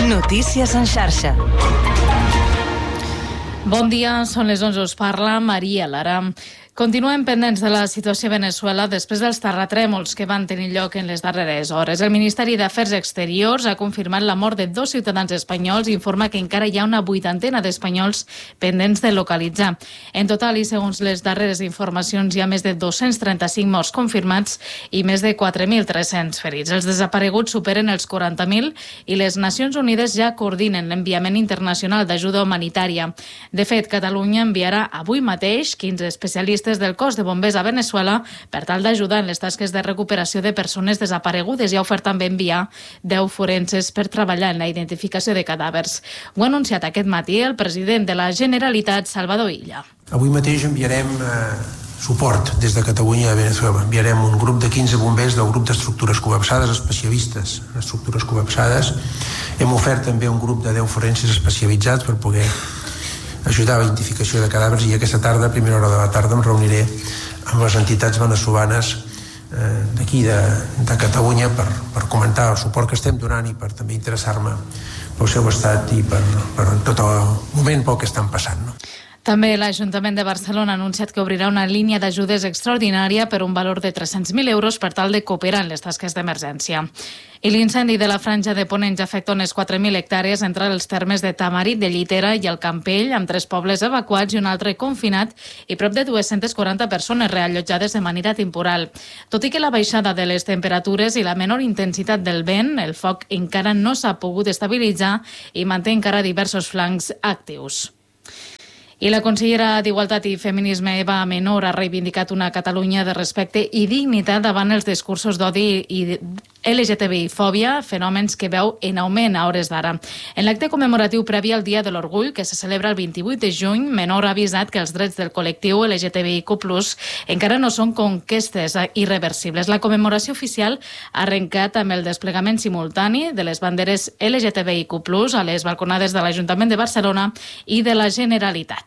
Notícies en xarxa. Bon dia, són les 11, us parla Maria Lara. Continuem pendents de la situació a Venezuela després dels terratrèmols que van tenir lloc en les darreres hores. El Ministeri d'Afers Exteriors ha confirmat la mort de 2 ciutadans espanyols i informa que encara hi ha una 80 d'espanyols pendents de localitzar. En total, i segons les darreres informacions, hi ha més de 235 morts confirmats i més de 4.300 ferits. Els desapareguts superen els 40.000 i les Nacions Unides ja coordinen l'enviament internacional d'ajuda humanitària. De fet, Catalunya enviarà avui mateix 15 especialistes del cos de bombers a Venezuela per tal d'ajudar en les tasques de recuperació de persones desaparegudes i ha ofert també enviar 10 forenses per treballar en la identificació de cadàvers. Ho ha anunciat aquest matí el president de la Generalitat, Salvador Illa. Avui mateix enviarem suport des de Catalunya a Venezuela. Enviarem un grup de 15 bombers del grup d'estructures col·lapsades, especialistes en estructures col·lapsades. Hem ofert també un grup de 10 forenses especialitzats per poder ajudar a la identificació de cadàvers i aquesta tarda, a primera hora de la tarda, em reuniré amb les entitats veneçolanes d'aquí de Catalunya per comentar el suport que estem donant i per també interessar-me pel seu estat i per tot el moment pel que estan passant, no? També l'Ajuntament de Barcelona ha anunciat que obrirà una línia d'ajudes extraordinària per un valor de 300.000 euros per tal de cooperar en les tasques d'emergència. I l'incendi de la Franja de Ponent ja afecta unes 4.000 hectàrees entre els termes de Tamarit, de Llitera i el Campell, amb 3 pobles evacuats i un altre confinat i prop de 240 persones reallotjades de manera temporal. Tot i que la baixada de les temperatures i la menor intensitat del vent, el foc encara no s'ha pogut estabilitzar i manté encara diversos flancs actius. I la consellera d'Igualtat i Feminisme, Eva Menor, ha reivindicat una Catalunya de respecte i dignitat davant els discursos d'odi i LGTBI-fòbia, fenòmens que veu en augment a hores d'ara. En l'acte commemoratiu previ al Dia de l'Orgull, que se celebra el 28 de juny, Menor ha avisat que els drets del col·lectiu LGTBIQ+, encara no són conquestes irreversibles. La commemoració oficial ha arrencat amb el desplegament simultani de les banderes LGTBIQ+, a les balconades de l'Ajuntament de Barcelona i de la Generalitat.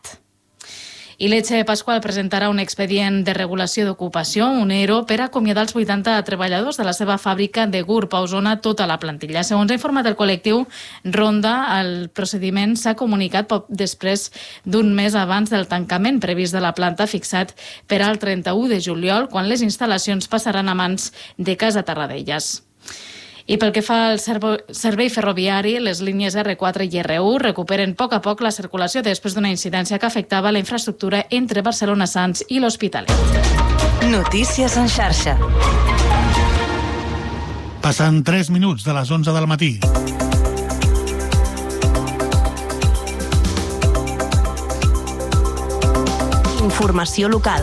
I Lecce Pasqual presentarà un expedient de regulació d'ocupació, un ERO, per acomiadar els 80 treballadors de la seva fàbrica de Gurb a Osona, tota la plantilla. Segons ha informat el col·lectiu Ronda, el procediment s'ha comunicat poc després d'un mes abans del tancament previst de la planta fixat per al 31 de juliol, quan les instal·lacions passaran a mans de Casa Tarradellas. I pel que fa al servei ferroviari, les línies R4 i R1 recuperen a poc la circulació després d'una incidència que afectava la infraestructura entre Barcelona-Sants i l'Hospitalet. Notícies en xarxa. Passen 3 minuts de les 11 del matí. Informació local.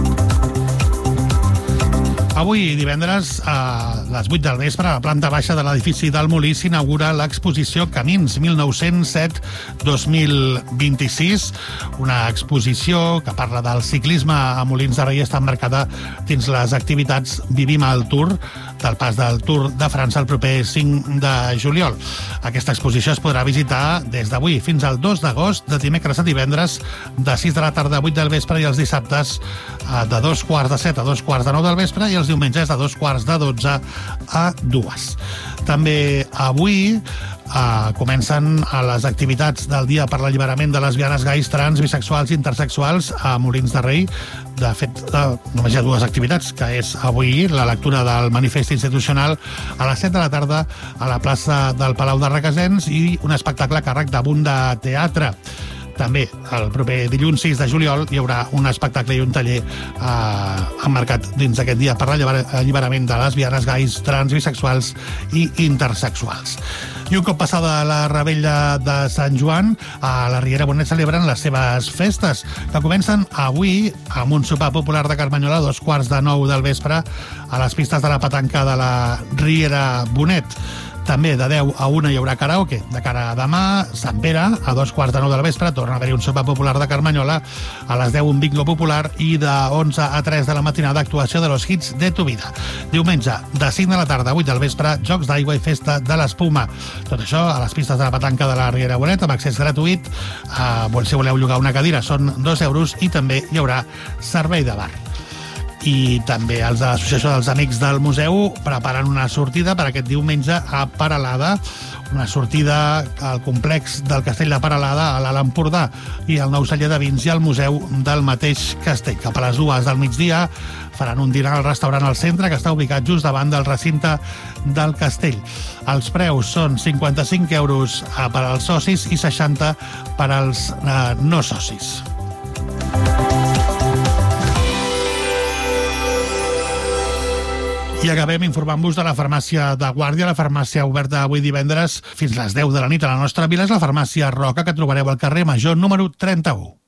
Avui, divendres, a les 8 del vespre, a la planta baixa de l'edifici del Molí s'inaugura l'exposició Camins 1907-2026, una exposició que parla del ciclisme a Molins de Rei, està emmarcada dins les activitats Vivim el Tour, del pas del Tour de França el proper 5 de juliol. Aquesta exposició es podrà visitar des d'avui fins al 2 d'agost, de dimecres a divendres, de 6 de la tarda a 8 del vespre, i els dissabtes de 2:45 a 2:45 del vespre, i els diumenges de 2:45 a 2. També avui comencen les activitats del Dia per l'Alliberament de lesbianes, gais, trans, bisexuals i intersexuals a Molins de Rei. De fet, només hi ha 2 activitats, que és avui la lectura del manifest institucional a les 7 de la tarda a la plaça del Palau de Requesens i un espectacle a càrrec de Bunda Teatre. També el proper dilluns 6 de juliol hi haurà un espectacle i un taller emmarcat dins d'aquest Dia per l'Alliberament de lesbianes, gais, trans, bisexuals i intersexuals. I un cop passada la revetlla de Sant Joan, a la Riera Bonet celebren les seves festes, que comencen avui amb un sopar popular de Carmanyola a 2:45 del vespre a les pistes de la petanca de la Riera Bonet. També de 10 a 1 hi haurà karaoke. De cara a demà, Sant Pere, a 2:45 del vespre, torna a haver-hi un sopar popular de Carmanyola, a les 10 un bingo popular i de 11 a 3 de la matinada actuació de los hits de tu vida. Diumenge, de 5 de la tarda a 8 del vespre, jocs d'aigua i festa de l'espuma. Tot això a les pistes de la petanca de la Riera Bonet, amb accés gratuït. Si voleu llogar una cadira són 2 euros i també hi haurà servei de bar. I també els de l'Associació dels Amics del Museu preparen una sortida per aquest diumenge a Peralada, una sortida al complex del Castell de Peralada, a l'Alt Empordà, i el nou celler de vins i el museu del mateix castell. Cap a les 2 del migdia faran un dinar al restaurant al centre, que està ubicat just davant del recinte del castell. Els preus són 55 euros per als socis i 60 per als no socis. I acabem informant-vos de la farmàcia de Guàrdia, la farmàcia oberta avui divendres fins les 10 de la nit a la nostra vila és la farmàcia Roca, que trobareu al carrer Major número 31.